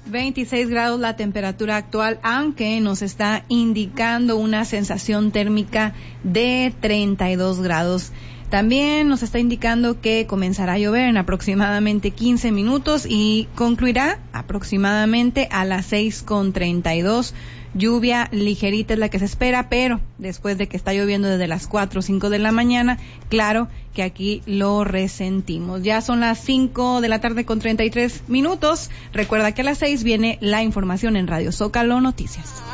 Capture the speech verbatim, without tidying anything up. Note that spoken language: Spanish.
veintiséis grados la temperatura actual, aunque nos está indicando una sensación térmica de treinta y dos grados. También nos está indicando que comenzará a llover en aproximadamente quince minutos y concluirá aproximadamente a las seis con treinta y dos. Lluvia ligerita es la que se espera, pero después de que está lloviendo desde las cuatro o cinco de la mañana, claro que aquí lo resentimos. Ya son las cinco de la tarde con treinta y tres minutos. Recuerda que a las seis viene la información en Radio Zócalo Noticias.